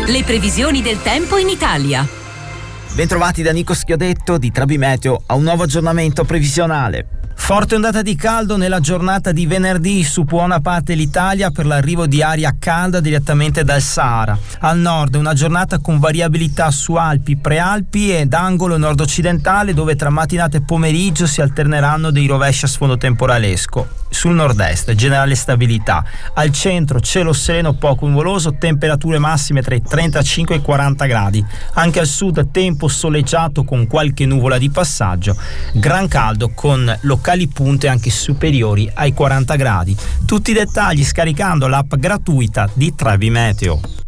Le previsioni del tempo in Italia. Bentrovati da Nico Schiodetto di Trebi Meteo a un nuovo aggiornamento previsionale. Forte ondata di caldo nella giornata di venerdì su buona parte dell'Italia per l'arrivo di aria calda direttamente dal Sahara. Al nord una giornata con variabilità su Alpi, Prealpi ed angolo nord-occidentale, dove tra mattinata e pomeriggio si alterneranno dei rovesci a sfondo temporalesco. Sul nord-est generale stabilità, al centro cielo sereno poco nuvoloso, temperature massime tra i 35 e i 40 gradi, anche al sud tempo soleggiato con qualche nuvola di passaggio, gran caldo con locali punte anche superiori ai 40 gradi. Tutti i dettagli scaricando l'app gratuita di Trebi Meteo.